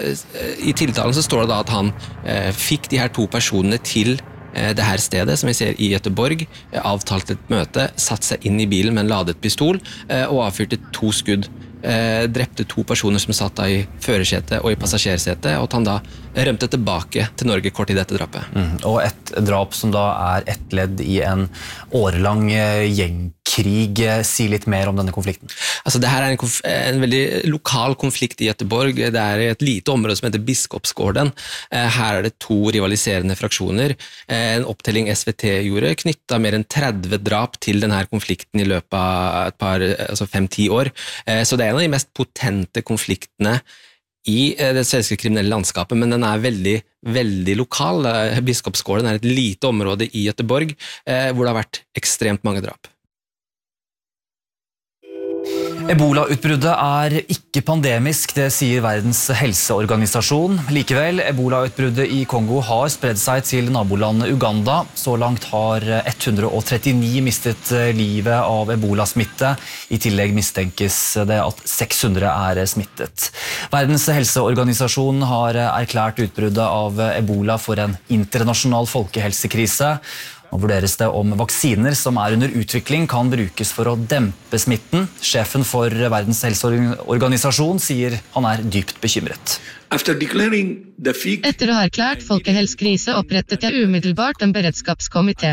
I tiltalen så står det da at han fikk de her to personene til det her stedet, som vi ser i Göteborg, avtalte et møte, satt seg inn i bilen med en ladet pistol og avfyrte to skudd. Drepte to personer som satt da i førersetet og i passasjersetet, og at han da rømte tilbake til Norge kort i dette drapet. Mm. Og et drap som da er ett ledd i en årelang gjengkrig. Si litt mer om denne konflikten. Altså, det her er en, konf en veldig lokal konflikt i Göteborg. Det er et lite område som heter Biskopsgården. Her er det to rivaliserende fraksjoner. En opptelling S V T gjorde knyttet mer enn tretti drap til denne konflikten i løpet av et par, altså fem-ti år. Så det er en av de mest potente konfliktene i det svenske kriminelle landskapet, men den er veldig, veldig lokal. Biskopsgården er et lite område i Göteborg, hvor det har vært ekstremt mange drap. Ebola-utbruddet er ikke pandemisk, det sier Verdens helseorganisasjon. Likevel, ebola-utbruddet i Kongo har spredd seg til nabolandet Uganda. Så langt har ett hundre og trettini mistet livet av ebola-smitte. I tillegg mistenkes det at seks hundre er smittet. Verdens helseorganisasjon har erklært utbruddet av ebola for en internasjonal folkehelsekrise. Nå vurderes det om vaksiner som er under utvikling kan brukes for å dempe smitten. Sjefen for Verdens helseorganisasjon sier han er dypt bekymret. Etter å ha erklært folkehelsekrise opprettet jeg umiddelbart en beredskapskomité.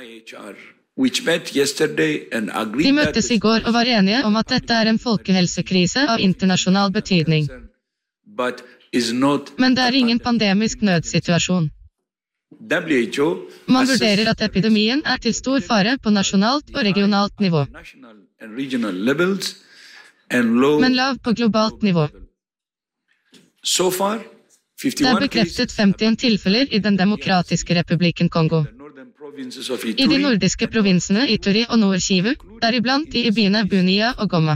De møttes i går og var enige om at dette er en folkehelsekrise av internasjonal betydning. Men det er ingen pandemisk nødsituasjon. Man vurderer at epidemien er til stor fare på nasjonalt og regionalt nivå, men lav på globalt nivå. Det er bekreftet femtien tilfeller i den demokratiske republikken Kongo. I de nordiske provinsene Ituri og Nord-Kivu, deriblant i byene Bunia og Goma.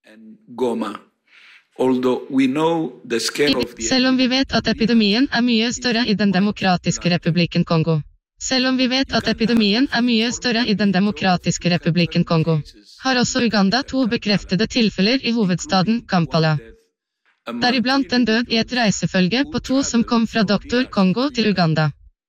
Selv om vi vet at epidemien er mye større i den demokratiske republikken Kongo. Selv om vi vet at epidemien er mye større i den demokratiske republikken Kongo, har også Uganda to bekreftede tilfeller i hovedstaden Kampala. Deriblant en død i et reisefølge på to som kom fra doktor Kongo til Uganda.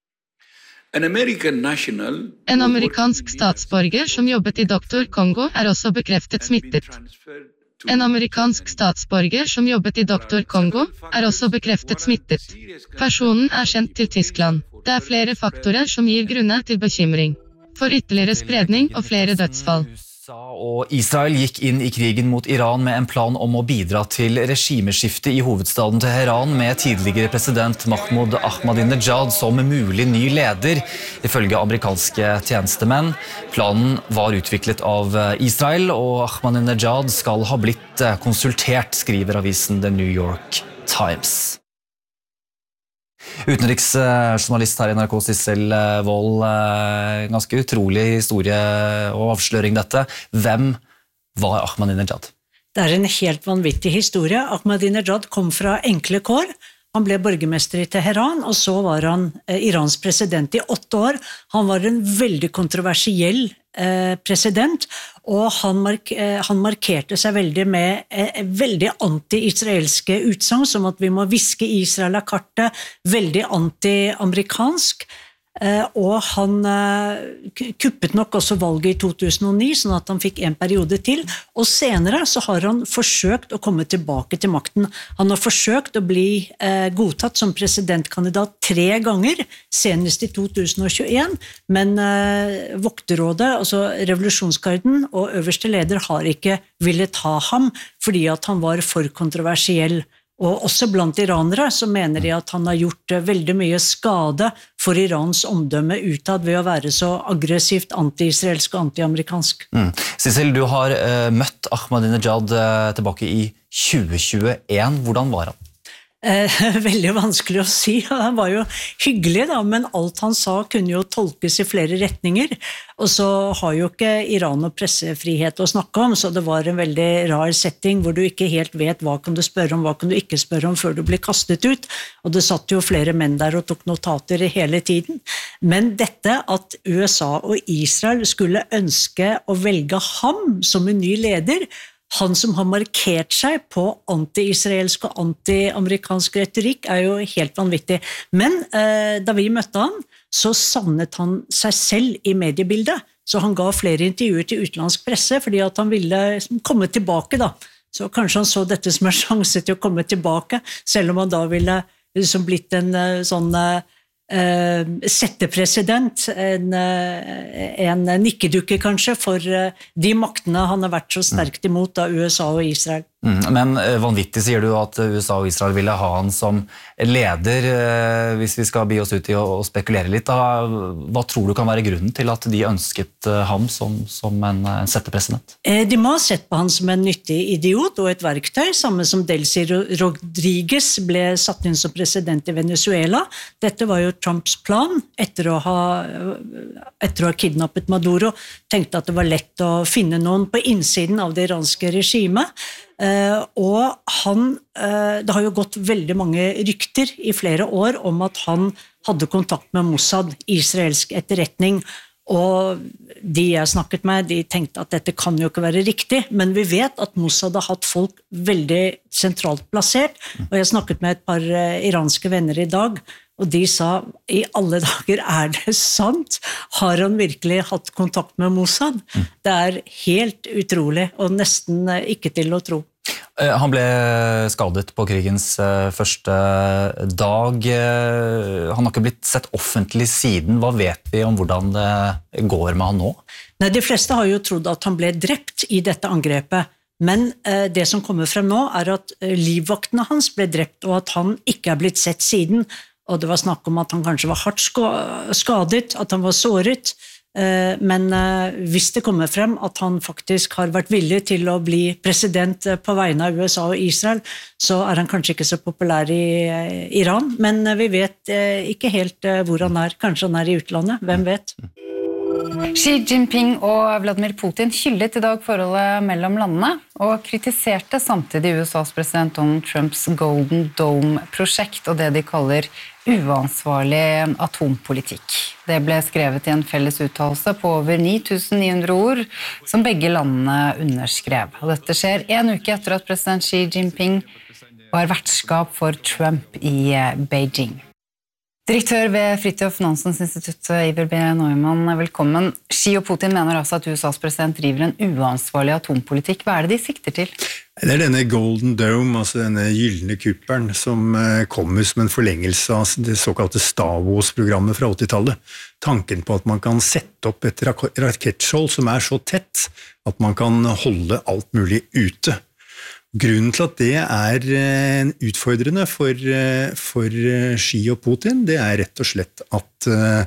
En amerikansk statsborger som jobbet i doktor Kongo er også bekreftet smittet. En amerikansk statsborger som jobbet i doktor Kongo er også bekreftet smittet. Personen er sendt til Tyskland. Det er flere faktorer som gir grunner til bekymring. For ytterligere spredning og flere dødsfall. U S A og Israel gikk inn i krigen mot Iran med en plan om å bidra til regimeskifte i hovedstaden Teheran med tidligere president Mahmoud Ahmadinejad som mulig ny leder, ifølge amerikanske tjenestemenn. Planen var utviklet av Israel, og Ahmadinejad skal ha blitt konsultert, skriver avisen The New York Times. Utenriksjournalist her i N R K, Sissel Wold, ganske utrolig historie og avsløring dette. Hvem var Ahmadinejad? Det er en helt vanvittig historie. Ahmadinejad kom fra enkle kår. Han ble borgermester i Teheran, og så var han Irans president i åtte år. Han var en veldig kontroversiell eh, president, og han, mark han markerte seg veldig med eh, veldig anti-israelske utsagn, som at vi må viske Israel av kartet, veldig anti-amerikansk. Eh, og han eh, kuppet nok også valget i to tusen og ni, sånn at han fikk en periode til, og senere så har han forsøkt å komme tilbake til makten. Han har forsøkt å bli eh, godtatt som presidentkandidat tre ganger, senest i to tusen og tjueen, men eh, Vokterrådet, altså revolusjonsgarden og øverste leder har ikke villet ha ham, fordi at han var for kontroversiell. Og også blant iranere så mener de at han har gjort veldig mye skade for Irans omdømme utad ved å være så aggressivt anti-israelsk og anti-amerikansk. Mm. Sissel, du har uh, møtt Ahmadinejad uh, tilbake i tjue tjueen. Hvordan var han? Eh, veldig vanskelig å si. Han var jo hyggelig da, men alt han sa kunne jo tolkes i flere retninger. Og så har jo ikke Iran og pressefrihet å snakke om, så det var en veldig rar setting hvor du ikke helt vet hva kan du spørre om, hva kan du ikke spørre om før du blir kastet ut. Og det satt jo flere menn der og tok notater hele tiden. Men dette at U S A og Israel skulle ønske å velge ham som en ny leder, han som har markert seg på anti-israelsk og anti-amerikansk retorikk, er jo helt vanvittig. Men eh, da vi møtte han, så savnet han seg selv i mediebildet. Så han ga flere intervjuer til utenlandsk presse, fordi at han ville komme tilbake da. Så kanskje han så dette som en sjanse til å komme tilbake, selv om han da ville liksom blitt en sånn Uh, settepresident, en, uh, en nikkedukke kanskje, for uh, de maktene han har vært så sterkt imot av U S A og Israel. Mm, men uh, vanvittig sier du at U S A og Israel ville ha han som leder, uh, hvis vi skal bi oss ut i å, å spekulere litt. Da, hva tror du kan være grunnen til at de ønsket uh, ham som, som en, en settepresident? Uh, de må ha sett på han som en nyttig idiot og et verktøy, samme som Delcy Rodriguez ble satt inn som president i Venezuela. Dette var jo Trumps plan etter å ha, etter å ha kidnappet Maduro, tenkte at det var lett å finne noen på innsiden av det iranske regimet. Uh, og han, uh, det har jo gått veldig mange rykter i flere år om at han hadde kontakt med Mossad, israelsk etterretning, og de jeg snakket med, de tenkte at dette kan jo ikke være riktig, men vi vet at Mossad har hatt folk veldig sentralt plassert, og jeg snakket med et par uh, iranske venner i dag, og de sa, i alle dager, er det sant? Har han virkelig hatt kontakt med Mossad? Mm. Det er helt utrolig, og nesten ikke til å tro. Han ble skadet på krigens første dag. Han har ikke blitt sett offentlig siden. Hva vet vi om hvordan det går med han nå? Nei, de fleste har jo trodd at han ble drept i dette angrepet, men det som kommer frem nå er at livvaktene hans ble drept, og at han ikke er blitt sett siden. Og det var snakk om at han kanskje var hardt skadet, at han var såret. Men hvis det kommer frem at han faktisk har vært villig til å bli president på vegne av U S A og Israel, så er han kanskje ikke så populær i Iran, men vi vet ikke helt hvor han er. Kanskje han er i utlandet, hvem vet? Xi Jinping og Vladimir Putin hyllet i dag forholdet mellom landene og kritiserte samtidig U S A's president Donald Trumps Golden Dome-prosjekt og det de kaller uansvarlig atompolitikk. Det ble skrevet i en felles uttalelse på over ni tusen ni hundre ord som begge landene underskrev. Og dette skjer en uke etter at president Xi Jinping var vertskap for Trump i Beijing. Direktør ved Fridtjof Nansens institutt, Iver B. Neumann, velkommen. Xi og Putin mener altså at U S A's president driver en uansvarlig atompolitikk. Hva er det de sikter til? Det er denne Golden Dome, altså denne gyllene kuppelen, som kommer som en forlengelse av det såkalte Star Wars-programmet fra åttitallet. Tanken på at man kan sette opp et rakettskjold som er så tett at man kan holde alt mulig ute. Grunnen til at det er utfordrende for, for Xi og Putin, det er rett og slett at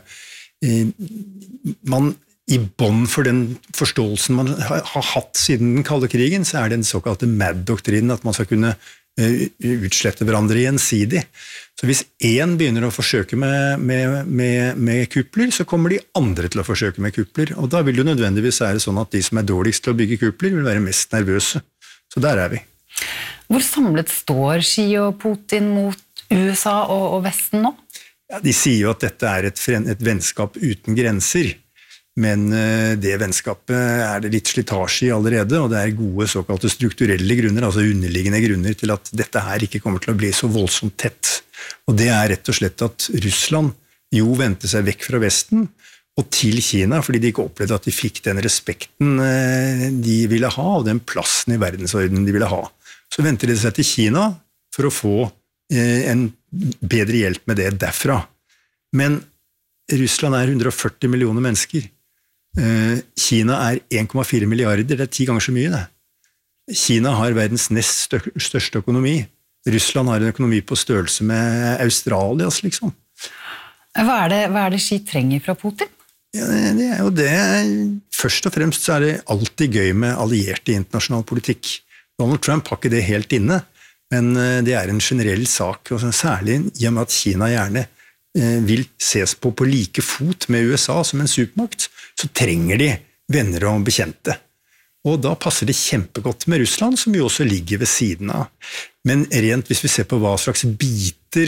uh, man i bånd for den forståelsen man har, har hatt siden den kalde krigen, så er det den såkalte M A D-doktrinen, at man skal kunne uh, utslette hverandre gjensidig. Så hvis en begynner å forsøke med, med, med, med kupler, så kommer de andre til å forsøke med kupler, og da vil jo nødvendigvis være sånn at de som er dårligst til å bygge kupler, vil være mest nervøse. Så der er vi. Hvor samlet står Xi og Putin mot U S A og, og Vesten nå? Ja, de sier jo at dette er et, et vennskap uten grenser, men uh, det vennskapet er det litt slitasje i allerede, og det er gode såkalte strukturelle grunner, altså underliggende grunner til at dette her ikke kommer til å bli så voldsomt tett. Og det er rett og slett at Russland jo vendte seg vekk fra Vesten, og til Kina, fordi de ikke opplevde at de fikk den respekten uh, de ville ha, og den plassen i verdensordenen de ville ha. Så venter de seg til Kina for å få eh, en bedre hjelp med det derfra. Men Russland er hundre og førti millioner mennesker. Eh, Kina er en komma fire milliarder, det er ti ganger så mye det. Kina har verdens nest største økonomi. Russland har en økonomi på størrelse med Australias, liksom. Hva er det, hva er det Xi trenger fra Putin? Ja, det er jo det. Først og fremst så er det alltid gøy med allierte i internasjonal politikk. Donald Trump har ikke det helt inne, men det er en generell sak, og særlig i og med at Kina gjerne vil ses på på like fot med U S A som en supermakt, så trenger de venner og bekjente. Og da passer det kjempegodt med Russland, som jo også ligger ved siden av. Men rent hvis vi ser på hva slags biter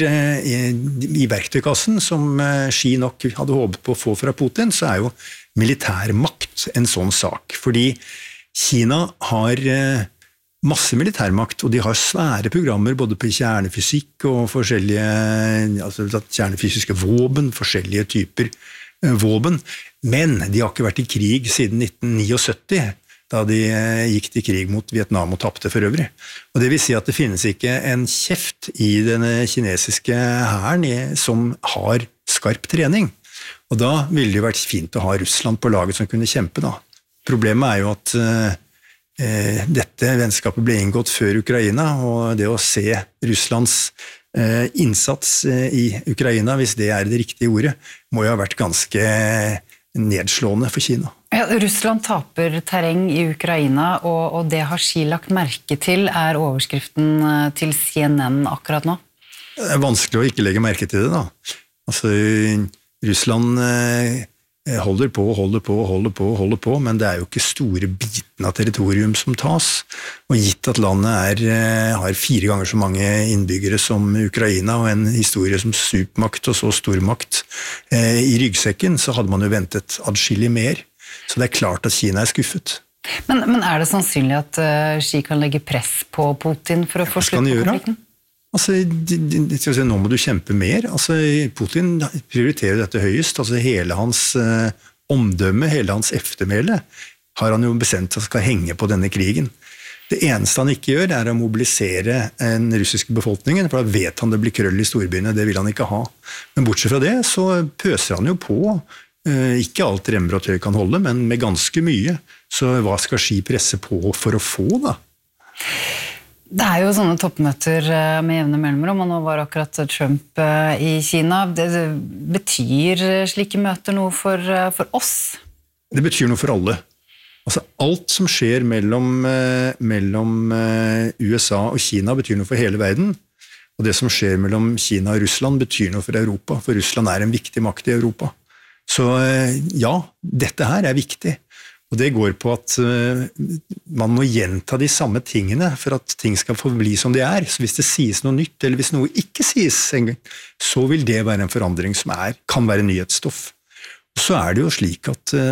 i verktøykassen som Xi nok hadde håpet på å få fra Putin, så er jo militærmakt en sånn sak. Fordi Kina har masse militærmakt, og de har svære programmer både på kjernefysikk og forskjellige, altså kjernefysiske våpen, forskjellige typer våpen, men de har ikke vært i krig siden nitten syttini, da de gikk til krig mot Vietnam og tapte for øvrig. Og det vil si at det finnes ikke en kjeft i denne kinesiske hæren som har skarp trening. Og da ville det vært fint å ha Russland på laget som kunne kjempe da. Problemet er jo at eh, dette vennskapet ble inngått før Ukraina, og det å se Russlands eh, innsats eh, i Ukraina, hvis det er det riktige ordet, må jo ha vært ganske nedslående for Kina. Ja, Russland taper terreng i Ukraina, og, og det har Xi lagt merke til, er overskriften til C N N akkurat nå? Det er vanskelig å ikke legge merke til det da. Altså, Russland eh, holder på, holder på, holder på, holder på, men det er jo ikke store bitene av territorium som tas. Og gitt at landet er, eh, har fire ganger så mange innbyggere som Ukraina, og en historie som supermakt og så stormakt eh, i ryggsekken, så hadde man jo ventet adskillig mer. Så det er klart at Kina er skuffet. Men, men er det sannsynlig at uh, Xi kan legge press på Putin for å få slutt på konflikten? Altså, de, de, de, nå må du kjempe mer. Altså, Putin prioriterer dette høyest. Altså, hele hans uh, omdømme, hele hans eftermæle, har han jo bestemt at skal henge på denne krigen. Det eneste han ikke gjør, er å mobilisere den russiske befolkningen, for da vet han det blir krøll i storbyene, det vil han ikke ha. Men bortsett fra det, så pøser han jo på. Ikke alt remmer og tøy kan holde, men med ganske mye. Så hva skal Xi presse på for å få, da? Det er jo sånne toppmøter med jevne mellomrom, og nå var akkurat Trump i Kina. Det betyr slike møter noe for, for oss? Det betyr noe for alle. Altså, alt som skjer mellom, mellom U S A og Kina betyr noe for hele verden, og det som skjer mellom Kina og Russland betyr noe for Europa, for Russland er en viktig makt i Europa. Så ja, dette her er viktig, og det går på at man må gjenta de samme tingene for at ting skal forbli som de er. Så hvis det sies noe nytt, eller hvis noe ikke sies en gang, så vil det være en forandring som er, kan være nyhetsstoff. Så er det jo slik at